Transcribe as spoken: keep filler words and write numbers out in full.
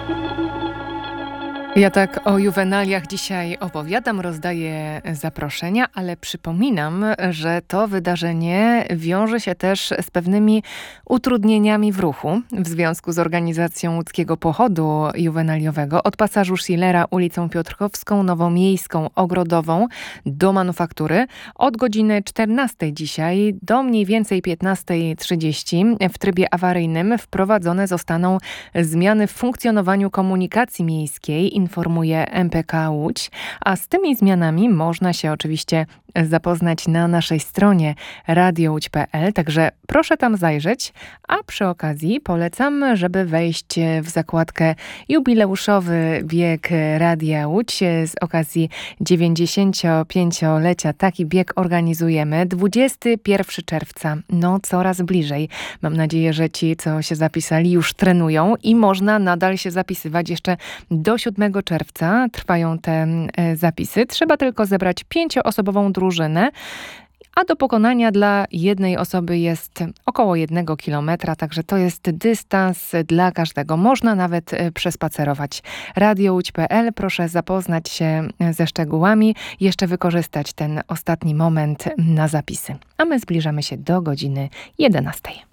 Ja tak o juwenaliach dzisiaj opowiadam, rozdaję zaproszenia, ale przypominam, że to wydarzenie wiąże się też z pewnymi utrudnieniami w ruchu w związku z organizacją łódzkiego pochodu juwenaliowego od pasażu Schillera ulicą Piotrkowską, Nowomiejską, Ogrodową do Manufaktury od godziny czternastej dzisiaj do mniej więcej piętnasta trzydzieści w trybie awaryjnym wprowadzone zostaną zmiany w funkcjonowaniu komunikacji miejskiej, informuje M P K Łódź, a z tymi zmianami można się oczywiście zapoznać na naszej stronie radio łódź kropka p l, także proszę tam zajrzeć, a przy okazji polecam, żeby wejść w zakładkę jubileuszowy bieg Radia Łódź z okazji dziewięćdziesięciopięciolecia. Taki bieg organizujemy dwudziestego pierwszego czerwca, no coraz bliżej. Mam nadzieję, że ci, co się zapisali, już trenują i można nadal się zapisywać jeszcze do siódmego czerwca. Trwają te zapisy. Trzeba tylko zebrać pięcioosobową drużynę, a do pokonania dla jednej osoby jest około jednego kilometra, także to jest dystans dla każdego. Można nawet przespacerować. radio łódź kropka p l, proszę zapoznać się ze szczegółami, jeszcze wykorzystać ten ostatni moment na zapisy. A my zbliżamy się do godziny jedenastej.